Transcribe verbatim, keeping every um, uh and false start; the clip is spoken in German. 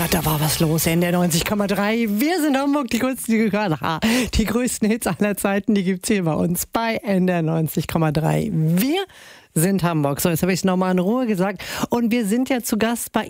da war was los in der neunzig Komma drei. Wir sind Hamburg, die größten, die, die größten Hits aller Zeiten, die gibt's hier bei uns bei N D R neunzig Komma drei. Wir sind Hamburg. So, jetzt habe ich es nochmal in Ruhe gesagt. Und wir sind ja zu Gast bei